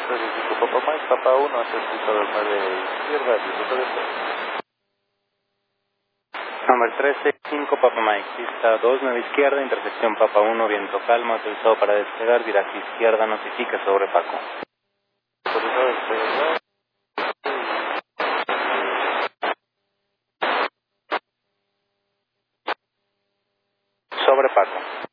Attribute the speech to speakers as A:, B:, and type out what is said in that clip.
A: 35 Papa Mike, Papa 1, hacia el piso 9 izquierda, disfruta de usted.
B: Número 135 Papa Mike, pista 29 izquierda, intersección Papa 1, viento calmo, autorizado para despegar, viraje izquierda, notifica sobre Paco.
A: Autorizado a despegar.
B: Sobre Paco.